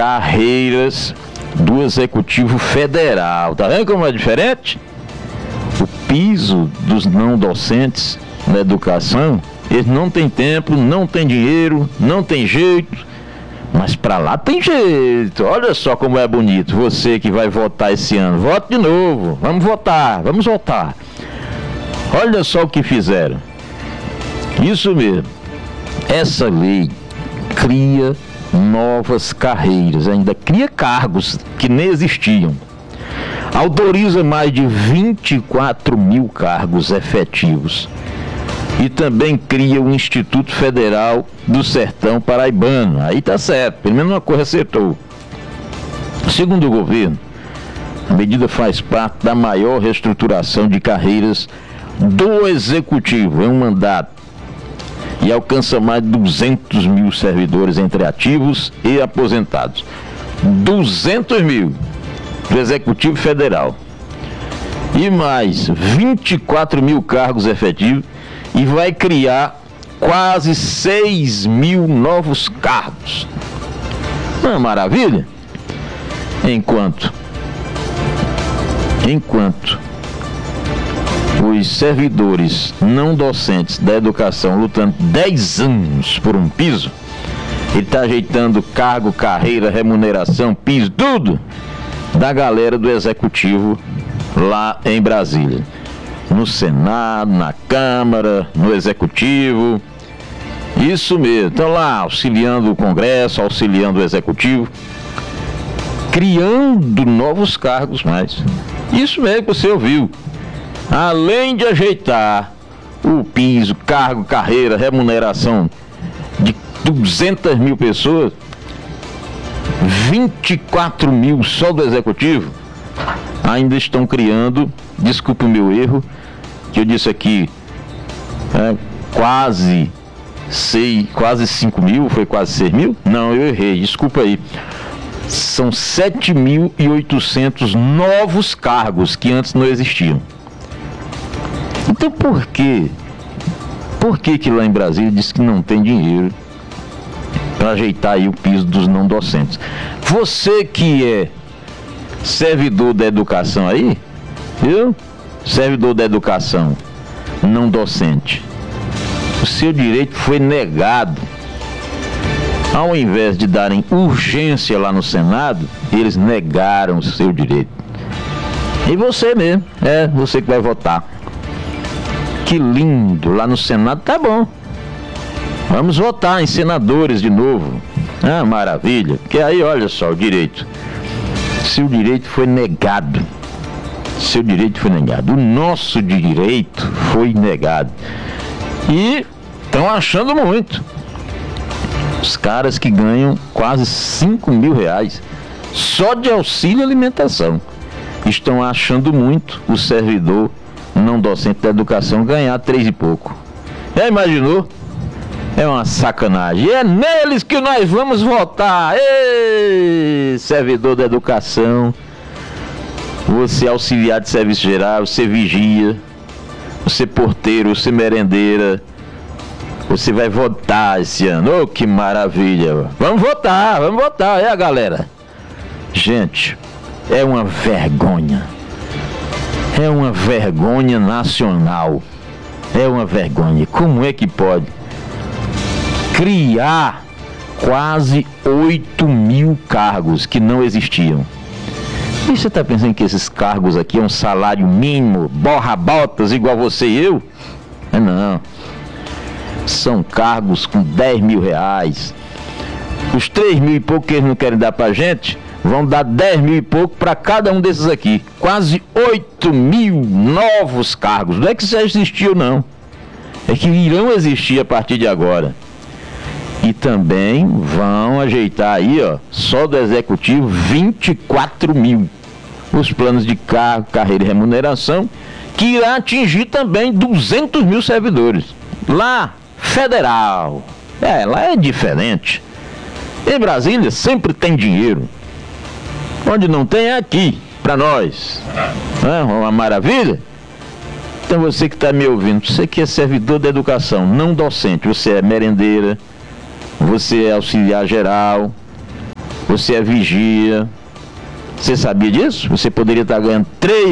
carreiras do Executivo Federal. Tá vendo como é diferente? O piso dos não docentes na educação, eles não têm tempo, não têm dinheiro, não tem jeito, mas para lá tem jeito. Olha só como é bonito. Você que vai votar esse ano, vote de novo. Vamos votar, vamos votar. Olha só o que fizeram. Isso mesmo. Essa lei cria novas carreiras, ainda cria cargos que nem existiam. Autoriza mais de 24 mil cargos efetivos. E também cria o Instituto Federal do Sertão Paraibano. Aí tá certo, pelo menos uma coisa acertou. Segundo o governo, a medida faz parte da maior reestruturação de carreiras do Executivo em um mandato e alcança mais de 200 mil servidores entre ativos e aposentados. 200 mil do Executivo Federal e mais 24 mil cargos efetivos, e vai criar quase 6 mil novos cargos. Não é maravilha? Enquanto os servidores não docentes da educação lutando 10 anos por um piso, ele está ajeitando cargo, carreira, remuneração, piso, tudo da galera do Executivo lá em Brasília. No Senado, na Câmara, no Executivo. Isso mesmo, estão lá auxiliando o Congresso, auxiliando o Executivo, criando novos cargos mais. Isso mesmo que você ouviu. Além de ajeitar o piso, cargo, carreira, remuneração de 200 mil pessoas, 24 mil só do Executivo, ainda estão criando, desculpe o meu erro, que eu disse aqui, quase 5 mil, foi quase 6 mil? Não, eu errei, desculpa aí. São 7.800 novos cargos que antes não existiam. Então por quê? Por que lá em Brasília diz que não tem dinheiro para ajeitar aí o piso dos não docentes? Você que é servidor da educação aí, viu? Servidor da educação não docente, o seu direito foi negado. Ao invés de darem urgência lá no Senado, eles negaram o seu direito. E você mesmo, você que vai votar. Que lindo, lá no Senado tá bom. Vamos votar em senadores de novo. Ah, maravilha. Porque aí, olha só, o direito. Seu direito foi negado. Seu direito foi negado. O nosso direito foi negado. E estão achando muito. Os caras que ganham quase 5 mil reais só de auxílio alimentação estão achando muito o servidor não docente da educação ganhar 3 e pouco. Já imaginou? É uma sacanagem. É neles que nós vamos votar. Ei, servidor da educação, você é auxiliar de serviço geral, você vigia, você porteiro, você merendeira, você vai votar esse ano. Oh, que maravilha. Vamos votar, galera. Gente, é uma vergonha. É uma vergonha nacional. É uma vergonha. Como é que pode criar quase 8 mil cargos que não existiam? E você está pensando que esses cargos aqui é um salário mínimo, borra-botas, igual você e eu? Não. São cargos com 10 mil reais. Os 3 mil e pouco que eles não querem dar pra gente, vão dar 10 mil e pouco para cada um desses aqui. Quase 8 mil novos cargos. Não é que isso já existiu, não. É que irão existir a partir de agora. E também vão ajeitar aí, só do Executivo, 24 mil. Os planos de cargo, carreira e remuneração, que irá atingir também 200 mil servidores. Lá, federal. Lá é diferente. Em Brasília sempre tem dinheiro. Onde não tem é aqui, para nós. É uma maravilha? Então você que está me ouvindo, você que é servidor da educação, não docente, você é merendeira, você é auxiliar geral, você é vigia. Você sabia disso? Você poderia estar ganhando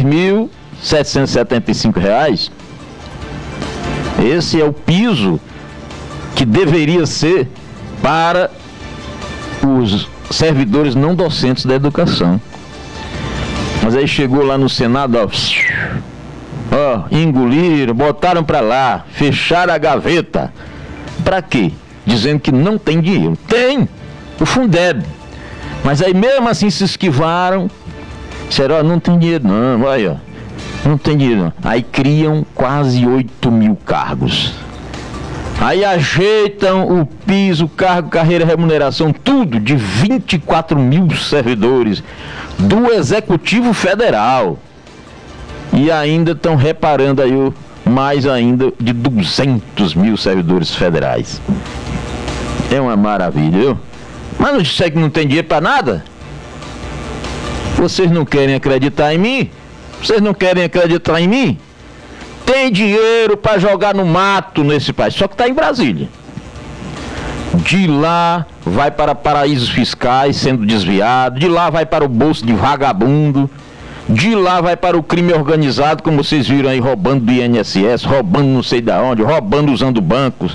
R$3.775. Esse é o piso que deveria ser para os servidores não docentes da educação. Mas aí chegou lá no Senado, ó, engoliram, botaram para lá, fecharam a gaveta. Para quê? Dizendo que não tem dinheiro. Tem! O Fundeb. Mas aí mesmo assim se esquivaram. Disseram, ó, não tem dinheiro não, olha, ó, não tem dinheiro não. Aí criam quase 8.000 cargos. Aí ajeitam o piso, cargo, carreira, remuneração, tudo de 24.000 servidores do Executivo Federal. E ainda estão reparando aí mais ainda de 200.000 servidores federais. É uma maravilha, viu? Mas não disser que não tem dinheiro para nada? Vocês não querem acreditar em mim? Vocês não querem acreditar em mim? Tem dinheiro para jogar no mato nesse país, só que está em Brasília. De lá vai para paraísos fiscais sendo desviado, de lá vai para o bolso de vagabundo, de lá vai para o crime organizado, como vocês viram aí, roubando do INSS, roubando não sei de onde, roubando usando bancos.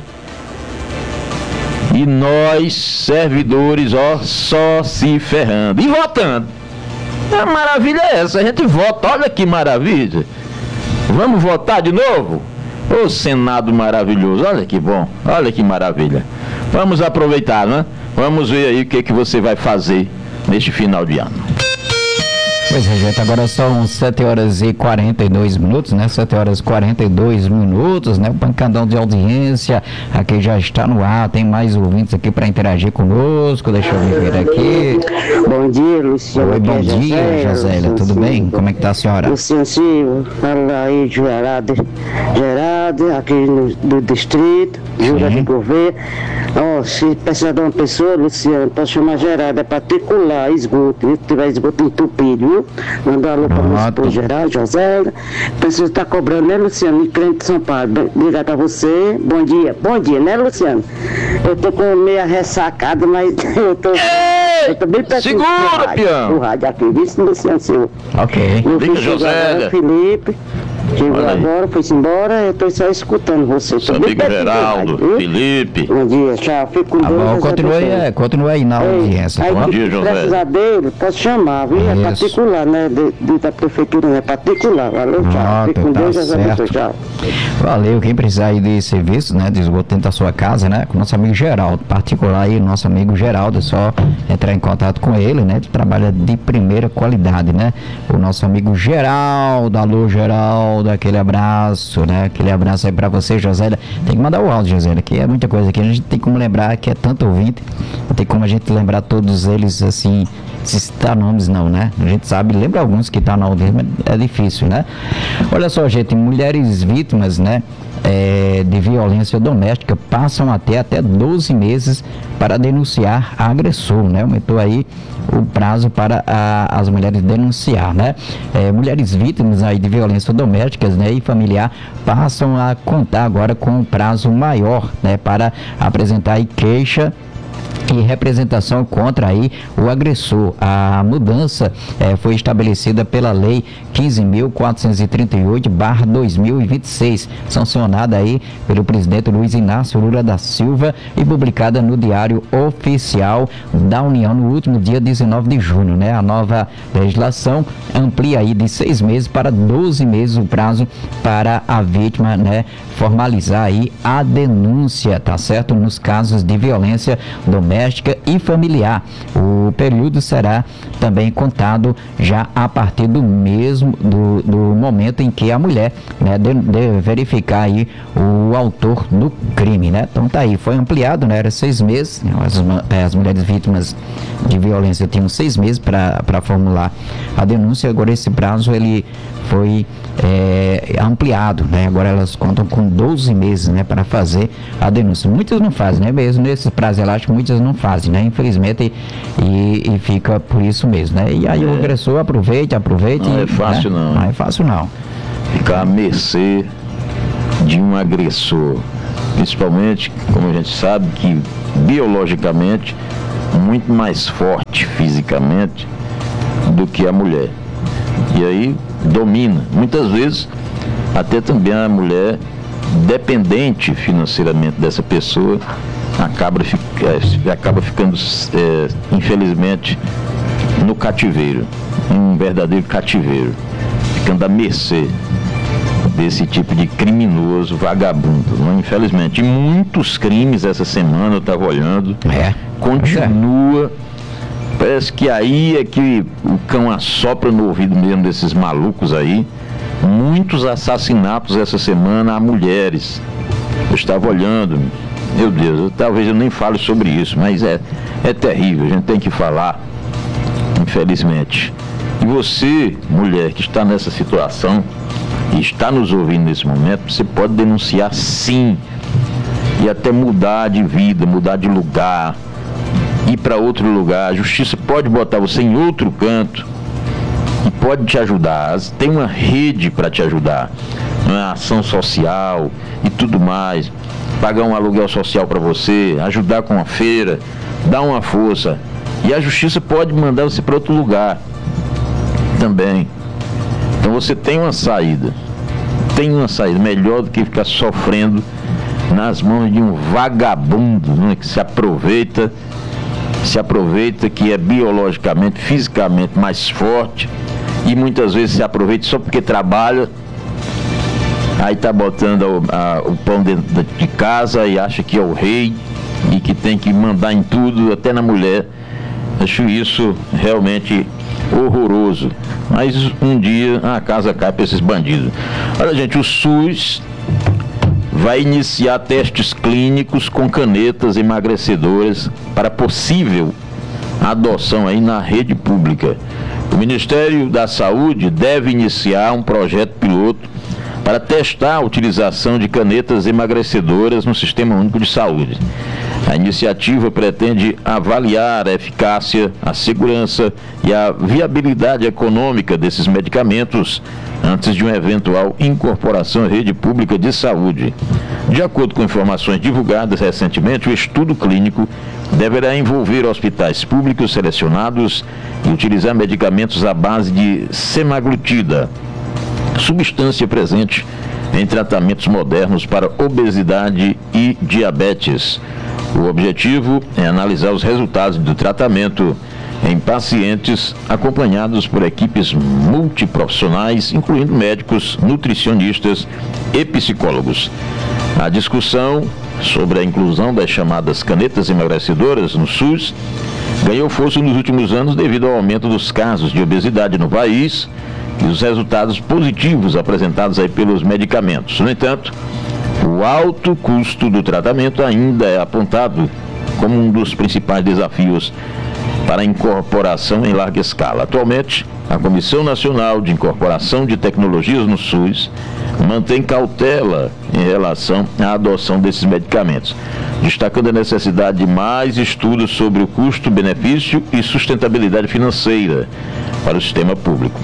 E nós, servidores, ó, só se ferrando e votando. A maravilha é essa, a gente vota, olha que maravilha. Vamos votar de novo? Ô Senado maravilhoso, olha que bom, olha que maravilha. Vamos aproveitar, né? Vamos ver aí o que você vai fazer neste final de ano. Pois é, gente, agora são 7h42, né? 7h42, né? O pancadão de audiência aqui já está no ar, tem mais ouvintes aqui para interagir conosco, deixa eu ver aqui. Bom dia, Luciano. Oi, bom dia, Josélia, tudo bem? Como é que tá a senhora? Luciano Silva, fala aí de Gerardo, aqui do distrito, Jura de Gouveia. Ó, se precisar de uma pessoa, Luciano, pode chamar Gerardo, é particular, esgoto, se tiver esgoto entupido, viu? Manda um alô para meu esposo Geraldo, Josélia. Precisa estar cobrando, né, Luciano? E crente de São Paulo. Obrigado a você. Bom dia, né, Luciano? Eu tô com meia ressacada, mas eu tô bem pertinho. Segura, peão! O rádio aqui, vice Luciano Silva. Ok. Meu filho Liga, Josélia. Felipe. Chegou agora, foi-se embora, eu tô só escutando você. Seu amigo Geraldo, Felipe. Bom dia, tchau. Fico com Tá Deus. bom, continue aí na audiência. Aí, Bom dia, José. precisar dele, pode chamar, viu? É Isso. particular, né? Da prefeitura, não é particular. Valeu, tchau. Fico com Tá Deus, José certo. tchau. Valeu, quem precisar aí de serviço, né, de esgoto dentro da sua casa, né, com nosso amigo Geraldo, particular aí, nosso amigo Geraldo, é só entrar em contato com ele, né, ele trabalha de primeira qualidade, né, o nosso amigo Geraldo, alô Geraldo, aquele abraço, né, aquele abraço aí pra você, Josélia, tem que mandar o áudio, Josélia, que é muita coisa aqui, a gente tem como lembrar que é tanto ouvinte, não tem como a gente lembrar todos eles, assim, se citar nomes não, né? A gente sabe, lembra alguns que tá na audiência, mas é difícil, né? Olha só, gente, mulheres vítimas, né, de violência doméstica passam até 12 meses para denunciar agressor, né? Aumentou aí o prazo para as mulheres denunciar, né? Mulheres vítimas aí de violência doméstica, né, e familiar passam a contar agora com um prazo maior, né, para apresentar aí queixa e representação contra aí o agressor. A mudança foi estabelecida pela Lei 15.438/2026, sancionada aí pelo presidente Luiz Inácio Lula da Silva e publicada no Diário Oficial da União no último dia 19 de junho, né? A nova legislação amplia aí de 6 meses para 12 meses o prazo para a vítima, né, formalizar aí a denúncia, tá certo? Nos casos de violência doméstica e familiar. O período será também contado já a partir do momento em que a mulher, né, deve verificar aí o autor do crime, né? Então tá aí, foi ampliado, né? Era 6 meses, as mulheres vítimas de violência tinham 6 meses para formular a denúncia, agora esse prazo ele foi ampliado, né? Agora elas contam com 12 meses, né, para fazer a denúncia. Muitas não fazem, né? Mesmo nesse prazo elástico, muitas não fazem, né? Infelizmente, e fica por isso mesmo, né? E aí o agressor aproveite. Não é fácil, né? não. Não é fácil, não. Ficar à mercê de um agressor, principalmente, como a gente sabe, que biologicamente muito mais forte fisicamente do que a mulher. E aí domina. Muitas vezes até também a mulher dependente financeiramente dessa pessoa acaba ficando, infelizmente, no cativeiro, um verdadeiro cativeiro, ficando à mercê desse tipo de criminoso vagabundo, não? Infelizmente. E muitos crimes essa semana, eu estava olhando, continua. Parece que aí é que o cão assopra no ouvido mesmo desses malucos aí. Muitos assassinatos essa semana a mulheres. Eu estava olhando, meu Deus, talvez eu nem fale sobre isso, mas é terrível, a gente tem que falar, infelizmente. E você, mulher, que está nessa situação e está nos ouvindo nesse momento, você pode denunciar sim, e até mudar de vida, mudar de lugar, ir para outro lugar. A justiça pode botar você em outro canto e pode te ajudar. Tem uma rede para te ajudar, uma ação social e tudo mais, pagar um aluguel social para você, ajudar com a feira, dar uma força. E a justiça pode mandar você para outro lugar também. Então você tem uma saída melhor do que ficar sofrendo nas mãos de um vagabundo, né, que se aproveita que é biologicamente, fisicamente mais forte, e muitas vezes se aproveita só porque trabalha, aí tá botando o pão dentro de casa e acha que é o rei e que tem que mandar em tudo, até na mulher. Acho isso realmente horroroso. Mas um dia a casa cai para esses bandidos. Olha, gente, o SUS vai iniciar testes clínicos com canetas emagrecedoras para possível adoção aí na rede pública. O Ministério da Saúde deve iniciar um projeto piloto para testar a utilização de canetas emagrecedoras no Sistema Único de Saúde. A iniciativa pretende avaliar a eficácia, a segurança e a viabilidade econômica desses medicamentos antes de uma eventual incorporação à rede pública de saúde. De acordo com informações divulgadas recentemente, o estudo clínico deverá envolver hospitais públicos selecionados e utilizar medicamentos à base de semaglutida, substância presente em tratamentos modernos para obesidade e diabetes. O objetivo é analisar os resultados do tratamento em pacientes acompanhados por equipes multiprofissionais, incluindo médicos, nutricionistas e psicólogos. A discussão sobre a inclusão das chamadas canetas emagrecedoras no SUS ganhou força nos últimos anos devido ao aumento dos casos de obesidade no país e os resultados positivos apresentados aí pelos medicamentos. No entanto, o alto custo do tratamento ainda é apontado como um dos principais desafios para a incorporação em larga escala. Atualmente, a Comissão Nacional de Incorporação de Tecnologias no SUS mantém cautela em relação à adoção desses medicamentos, destacando a necessidade de mais estudos sobre o custo-benefício e sustentabilidade financeira para o sistema público.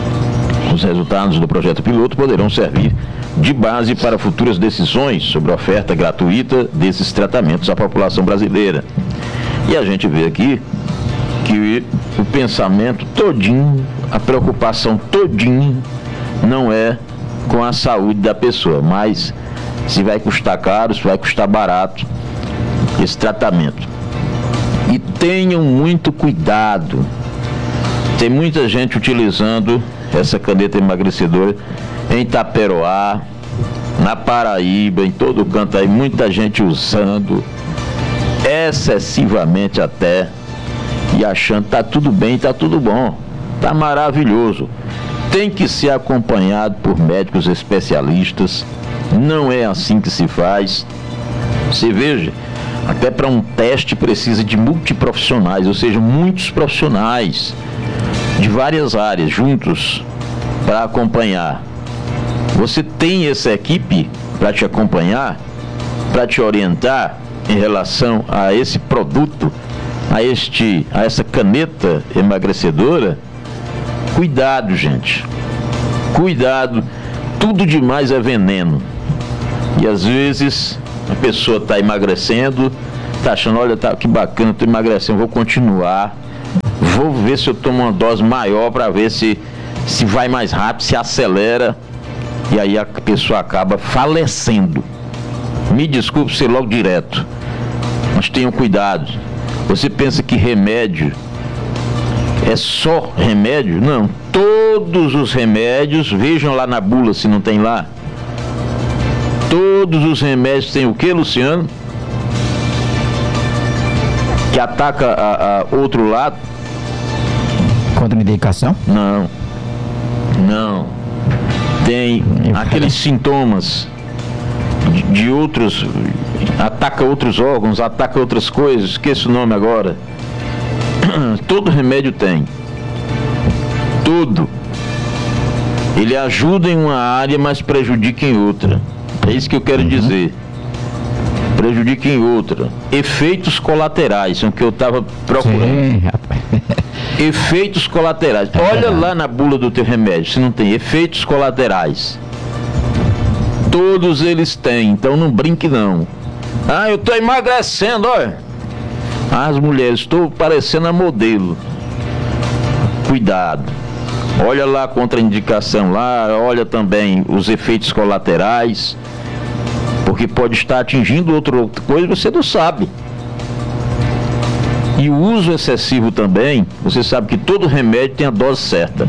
Os resultados do projeto piloto poderão servir de base para futuras decisões sobre a oferta gratuita desses tratamentos à população brasileira. E a gente vê aqui que o pensamento todinho, a preocupação todinha não é com a saúde da pessoa, mas se vai custar caro, se vai custar barato esse tratamento. E tenham muito cuidado. Tem muita gente utilizando essa caneta emagrecedora em Itaperoá, na Paraíba, em todo canto aí, muita gente usando excessivamente até, e achando que tá tudo bem, tá tudo bom, tá maravilhoso. Tem que ser acompanhado por médicos especialistas, não é assim que se faz. Você veja, até para um teste precisa de multiprofissionais, ou seja, muitos profissionais de várias áreas juntos para acompanhar. Você tem essa equipe para te acompanhar, para te orientar em relação a esse produto, a essa caneta emagrecedora? Cuidado, gente. Cuidado. Tudo demais é veneno. E às vezes a pessoa está emagrecendo, tá achando, olha, tá, que bacana, tô emagrecendo, vou continuar. Vou ver se eu tomo uma dose maior para ver se vai mais rápido, se acelera. E aí a pessoa acaba falecendo. Me desculpe ser logo direto, mas tenham cuidado. Você pensa que remédio é só remédio? Não. Todos os remédios, vejam lá na bula se não tem lá. Todos os remédios têm o que, Luciano? Que ataca a outro lado? Contraindicação? Não. Tem aqueles sintomas de outros, ataca outros órgãos, ataca outras coisas, esqueço o nome agora. Todo remédio tem. Tudo. Ele ajuda em uma área, mas prejudica em outra. É isso que eu quero dizer. Prejudica em outra. Efeitos colaterais, são o que eu estava procurando. Sim, rapaz. Efeitos colaterais. Olha lá na bula do teu remédio, se não tem efeitos colaterais. Todos eles têm, então não brinque não. Ah, eu estou emagrecendo, olha. As mulheres, estou parecendo a modelo. Cuidado. Olha lá a contraindicação lá, olha também os efeitos colaterais, porque pode estar atingindo outra coisa e você não sabe. E o uso excessivo também, você sabe que todo remédio tem a dose certa.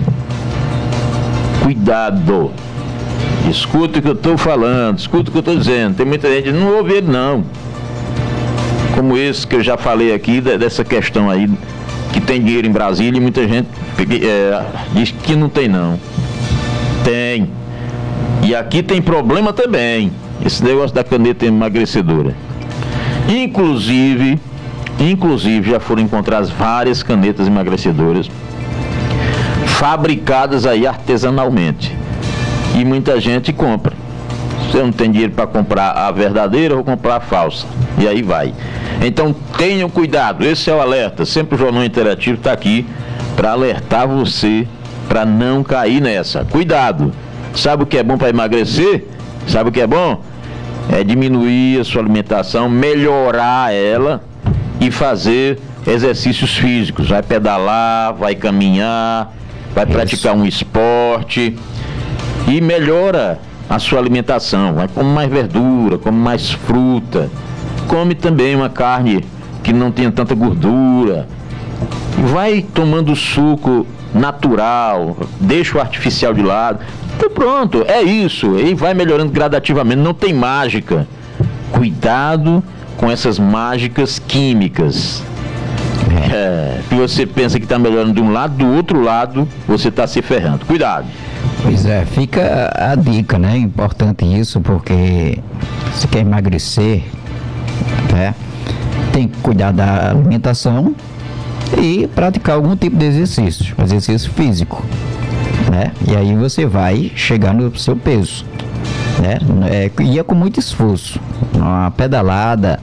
Cuidado. Escuta o que eu estou falando, escuta o que eu estou dizendo. Tem muita gente que não ouve ele não. Como esse que eu já falei aqui, dessa questão aí, que tem dinheiro em Brasília e muita gente diz que não tem não. Tem. E aqui tem problema também, esse negócio da caneta emagrecedora. Inclusive já foram encontradas várias canetas emagrecedoras fabricadas aí artesanalmente. E muita gente compra. Você não tem dinheiro para comprar a verdadeira, ou comprar a falsa. E aí vai. Então tenham cuidado, esse é o alerta. Sempre o Jornal Interativo está aqui para alertar você para não cair nessa. Cuidado. Sabe o que é bom para emagrecer? Sabe o que é bom? É diminuir a sua alimentação, melhorar ela e fazer exercícios físicos. Vai pedalar, vai caminhar, vai praticar um esporte e melhora a sua alimentação. Vai comer mais verdura, come mais fruta, come também uma carne que não tenha tanta gordura. Vai tomando suco natural, deixa o artificial de lado. Então pronto, é isso. E vai melhorando gradativamente, não tem mágica. Cuidado com essas mágicas químicas. Que você pensa que está melhorando de um lado, do outro lado você está se ferrando. Cuidado. Pois é, fica a dica, né? Importante isso, porque se quer emagrecer, né? Tem que cuidar da alimentação e praticar algum tipo de exercício físico, né? E aí você vai chegar no seu peso, né? E é com muito esforço, uma pedalada.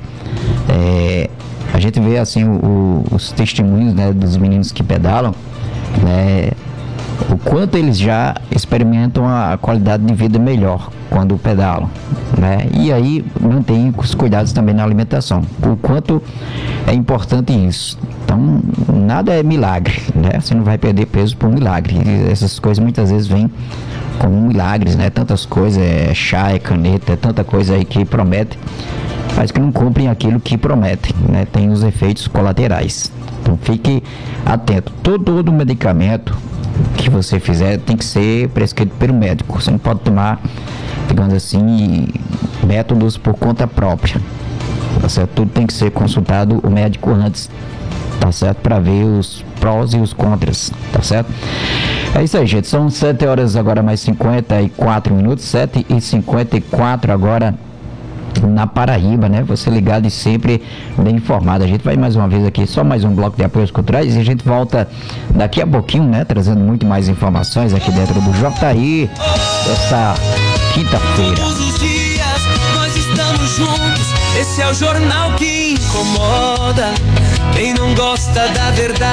A gente vê assim os testemunhos, né, dos meninos que pedalam, né? O quanto eles já experimentam a qualidade de vida melhor quando pedalam, né? E aí mantém os cuidados também na alimentação. O quanto é importante isso. Então, nada é milagre, né? Você não vai perder peso por milagre. E essas coisas muitas vezes vêm como milagres, né? Tantas coisas, chá, caneta, tanta coisa aí que promete, mas que não cumprem aquilo que prometem, né? Tem os efeitos colaterais. Então, fique atento. Todo medicamento que você fizer tem que ser prescrito pelo médico. Você não pode tomar, digamos assim, métodos por conta própria, tá certo? Tudo tem que ser consultado o médico antes, tá certo? Para ver os prós e os contras, tá certo? É isso aí, gente. São 7 horas agora mais 54 minutos, 7h54 agora na Paraíba, né? Você ligado e sempre bem informado. A gente vai mais uma vez aqui, só mais um bloco de apoios culturais, e a gente volta daqui a pouquinho, né? Trazendo muito mais informações aqui dentro do JI dessa quinta-feira. Todos os dias nós estamos juntos. Esse é o jornal que incomoda quem não gosta da verdade.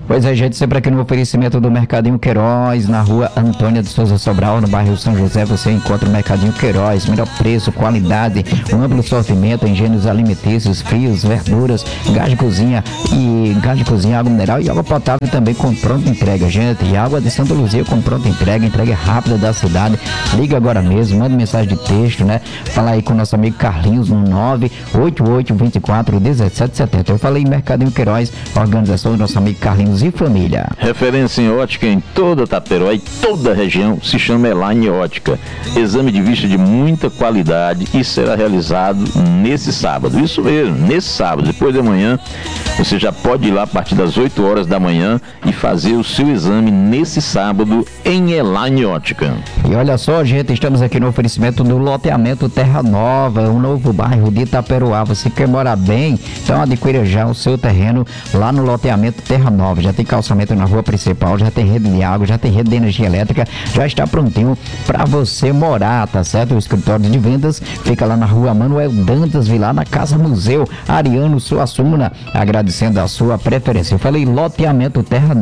Pois é, gente, sempre aqui no oferecimento do Mercadinho Queiroz, na rua Antônia de Souza Sobral, no bairro São José, você encontra o Mercadinho Queiroz, melhor preço, qualidade, um amplo sortimento em gêneros alimentícios, frios, verduras, gás de cozinha, água mineral e água potável também com pronta entrega, gente. E água de Santa Luzia com pronta entrega rápida da cidade. Liga agora mesmo, manda mensagem de texto, né? Fala aí com o nosso amigo Carlinhos no 988241770. Eu falei em Mercadinho Queiroz, organização do nosso amigo Carlinhos e família. Referência em ótica em toda Taperoá e toda a região se chama Elaine Ótica. Exame de vista de muita qualidade e será realizado nesse sábado. Isso mesmo, nesse sábado, depois de amanhã, você já pode ir lá a partir das 8 horas da manhã e fazer o seu exame nesse sábado em Elaine Ótica. E olha só, gente, estamos aqui no oferecimento do loteamento Terra Nova, um novo bairro de Itaperoá. Você quer morar bem? Então adquira já o seu terreno lá no loteamento Terra Nova. Já tem calçamento na rua principal, já tem rede de água, já tem rede de energia elétrica, já está prontinho para você morar, tá certo? O escritório de vendas fica lá na rua Manuel Dantas Vilar, na Casa Museu Ariano Suassuna, agradecendo a sua preferência. Eu falei loteamento Terra Nova.